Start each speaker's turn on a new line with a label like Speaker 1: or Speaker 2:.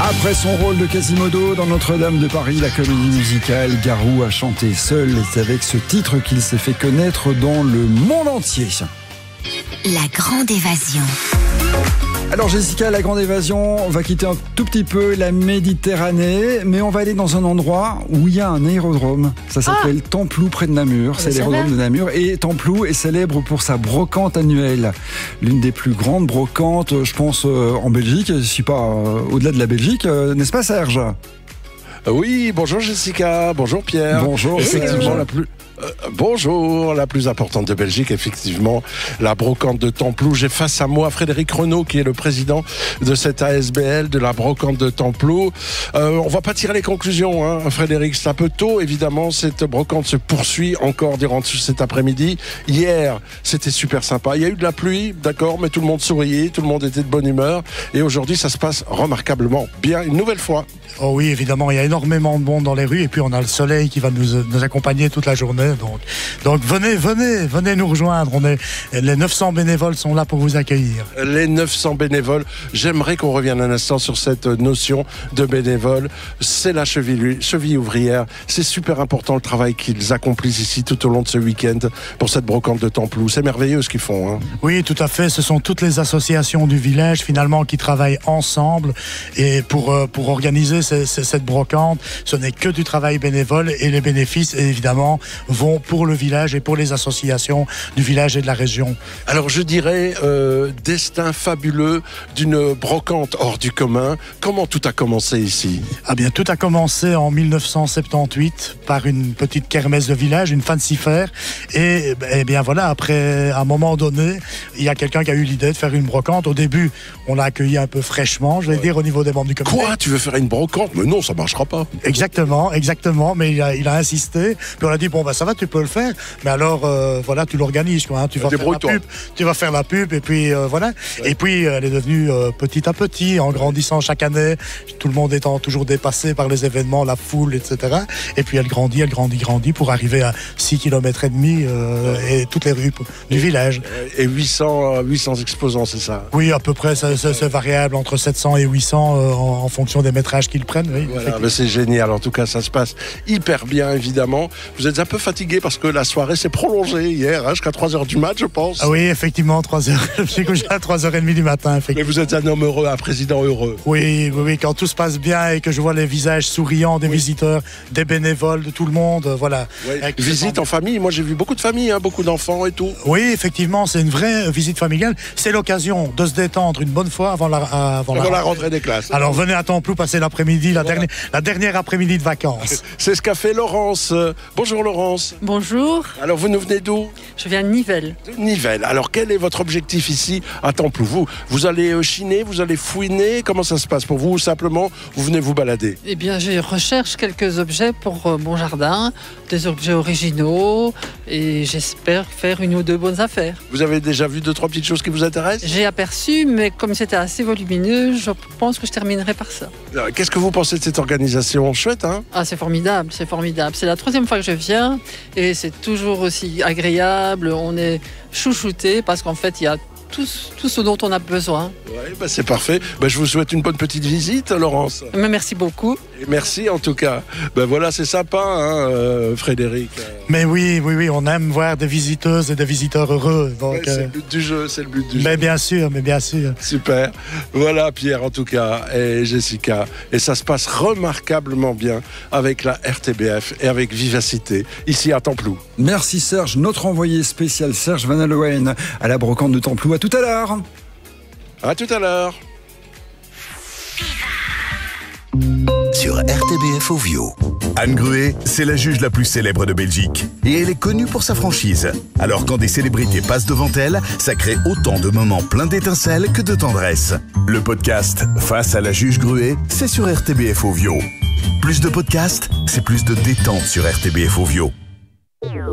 Speaker 1: Après son rôle de Quasimodo dans Notre-Dame de Paris, la comédie musicale, Garou a chanté seul. Et c'est avec ce titre qu'il s'est fait connaître dans le monde entier.
Speaker 2: La Grande Évasion.
Speaker 1: Alors Jessica, la Grande Évasion, on va quitter un tout petit peu la Méditerranée, mais on va aller dans un endroit où il y a un aérodrome. Ça s'appelle Templou, près de Namur. C'est l'aérodrome de Namur. Et Templou est célèbre pour sa brocante annuelle. L'une des plus grandes brocantes, je pense, en Belgique, si pas au-delà de la Belgique, n'est-ce pas Serge ?
Speaker 3: Oui, bonjour Jessica, bonjour Pierre.
Speaker 1: Bonjour
Speaker 3: Effectivement, bonjour, la plus importante de Belgique, effectivement, la brocante de Templou. J'ai face à moi Frédéric Renaud, qui est le président de cette ASBL, de la brocante de Templou. On va pas tirer les conclusions, hein, Frédéric, c'est un peu tôt, évidemment. Cette brocante se poursuit encore durant cet après-midi. Hier, c'était super sympa. Il y a eu de la pluie, d'accord, mais tout le monde souriait, tout le monde était de bonne humeur. Et aujourd'hui, ça se passe remarquablement bien, une nouvelle fois.
Speaker 4: Oh oui, évidemment, il y a énormément de monde dans les rues et puis on a le soleil qui va nous accompagner toute la journée. Donc venez nous rejoindre. Les 900 bénévoles sont là pour vous accueillir.
Speaker 3: Les 900 bénévoles, j'aimerais qu'on revienne un instant sur cette notion de bénévoles. C'est la cheville ouvrière. C'est super important le travail qu'ils accomplissent ici tout au long de ce week-end pour cette brocante de Templou. C'est merveilleux ce qu'ils font. Hein.
Speaker 4: Oui, tout à fait. Ce sont toutes les associations du village finalement qui travaillent ensemble et pour organiser cette brocante. Ce n'est que du travail bénévole et les bénéfices évidemment vont pour le village et pour les associations du village et de la région.
Speaker 3: Alors je dirais destin fabuleux d'une brocante hors du commun. Comment tout a commencé ici ?
Speaker 4: Ah bien, tout a commencé en 1978 par une petite kermesse de village, une fancy fair. Et bien voilà, après un moment donné, il y a quelqu'un qui a eu l'idée de faire une brocante. Au début, on l'a accueilli un peu fraîchement, je vais dire, au niveau des membres du comité.
Speaker 3: Quoi ? Tu veux faire une brocante ? Mais non, ça marchera pas.
Speaker 4: Exactement, mais il a insisté. Puis on a dit, bon, ça va, tu peux le faire. Mais alors, voilà, tu l'organises, quoi. Hein. Tu vas faire la pub, et puis voilà. Ouais. Et puis, elle est devenue petit à petit, en grandissant chaque année, tout le monde étant toujours dépassé par les événements, la foule, etc. Et puis, elle grandit pour arriver à 6,5 km et toutes les rues du village.
Speaker 3: Et 800 exposants, c'est ça ?
Speaker 4: Oui, à peu près, c'est variable entre 700 et 800 en fonction des métrages qu'ils prennent. Oui,
Speaker 3: voilà, mais c'est génial. En tout cas, ça se passe hyper bien, évidemment. Vous êtes un peu fatigué parce que la soirée s'est prolongée hier, jusqu'à 3h du mat, je pense.
Speaker 4: Ah oui, effectivement, 3h. Je me suis couché à 3h30 du matin.
Speaker 3: Mais vous êtes un homme heureux, un président heureux.
Speaker 4: Oui, quand tout se passe bien et que je vois les visages souriants des visiteurs, des bénévoles, de tout le monde, voilà.
Speaker 3: Oui. Visite en famille. Moi, j'ai vu beaucoup de familles, hein, beaucoup d'enfants et tout.
Speaker 4: Oui, effectivement, c'est une vraie visite familiale. C'est l'occasion de se détendre une bonne fois avant la
Speaker 3: rentrée des classes.
Speaker 4: Alors, venez à Templou passer l'après-midi, la dernière après-midi de vacances.
Speaker 3: C'est ce qu'a fait Laurence. Bonjour Laurence.
Speaker 5: Bonjour.
Speaker 3: Alors vous nous venez d'où ?
Speaker 5: Je viens de Nivelles.
Speaker 3: De Nivelles. Alors quel est votre objectif ici à Templou ? Vous allez chiner, vous allez fouiner ? Comment ça se passe pour vous ? Ou simplement vous venez vous balader ?
Speaker 5: Eh bien, je recherche quelques objets pour mon jardin, des objets originaux, et j'espère faire une ou deux bonnes affaires.
Speaker 3: Vous avez déjà vu 2-3 petites choses qui vous intéressent ?
Speaker 5: J'ai aperçu, mais comme c'était assez volumineux, je pense que je terminerai par ça.
Speaker 3: Qu'est-ce que vous pensez de cette organisation ? Chouette, hein ?
Speaker 5: Ah, c'est formidable, c'est formidable. C'est la 3e fois que je viens et c'est toujours aussi agréable. On est chouchouté parce qu'en fait, il y a tout ce dont on a besoin.
Speaker 3: Oui, c'est parfait. Je vous souhaite une bonne petite visite, Laurence.
Speaker 5: Mais merci beaucoup.
Speaker 3: Et merci en tout cas. Voilà, c'est sympa, hein, Frédéric.
Speaker 4: Mais oui, on aime voir des visiteuses et des visiteurs heureux. Donc,
Speaker 3: c'est le but du jeu,
Speaker 4: Mais bien sûr.
Speaker 3: Super. Voilà, Pierre, en tout cas, et Jessica. Et ça se passe remarquablement bien avec la RTBF et avec Vivacité, ici à Templou.
Speaker 1: Merci Serge, notre envoyé spécial Serge Van Allowen à la brocante de Templou. À tout à l'heure.
Speaker 3: À tout à l'heure.
Speaker 6: Sur RTBF Ovio.
Speaker 7: Anne Gruet, c'est la juge la plus célèbre de Belgique. Et elle est connue pour sa franchise. Alors quand des célébrités passent devant elle, ça crée autant de moments pleins d'étincelles que de tendresse. Le podcast Face à la juge Gruet, c'est sur RTBF Ovio. Plus de podcasts, c'est plus de détente sur RTBF Ovio.